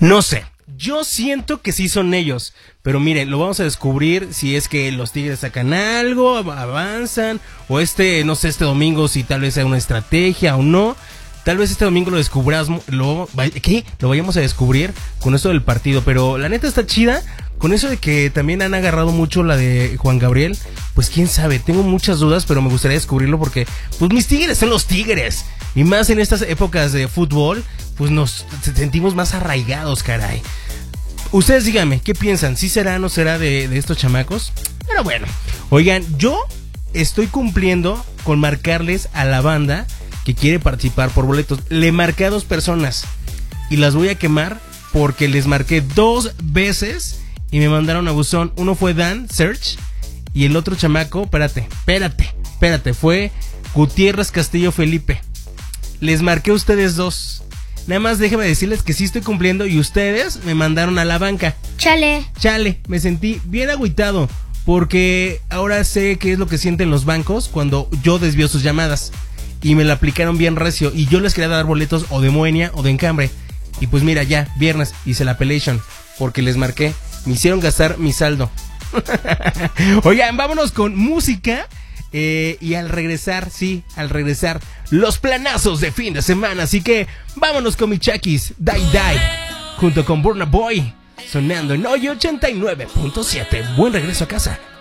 No sé. Yo siento que sí son ellos, pero miren, lo vamos a descubrir si es que los Tigres sacan algo, avanzan, o no sé, este domingo si tal vez sea una estrategia o no. Tal vez este domingo lo descubramos, lo vayamos a descubrir con esto del partido, pero la neta está chida, con eso de que también han agarrado mucho la de Juan Gabriel, pues quién sabe, tengo muchas dudas, pero me gustaría descubrirlo porque, pues mis Tigres son los Tigres, y más en estas épocas de fútbol, pues nos sentimos más arraigados, caray. Ustedes díganme, ¿qué piensan? ¿Sí será o no será de estos chamacos? Pero bueno, oigan, yo estoy cumpliendo con marcarles a la banda que quiere participar por boletos. Le marqué a 2 personas y las voy a quemar porque les marqué 2 veces y me mandaron a buzón. Uno fue Dan Search y el otro chamaco, espérate, fue Gutiérrez Castillo Felipe. Les marqué a ustedes 2. Nada más déjenme decirles que sí estoy cumpliendo y ustedes me mandaron a la banca. Chale, me sentí bien agüitado porque ahora sé qué es lo que sienten los bancos cuando yo desvío sus llamadas. Y me la aplicaron bien recio. Y yo les quería dar boletos o de Moenia o de Encambre. Y pues mira, ya, viernes hice la pelation. Porque les marqué. Me hicieron gastar mi saldo. Oigan, vámonos con música. Y al regresar, los planazos de fin de semana. Así que vámonos con mi Chakis, Die Die. Junto con Burna Boy. Sonando en Hoy 89.7. Buen regreso a casa.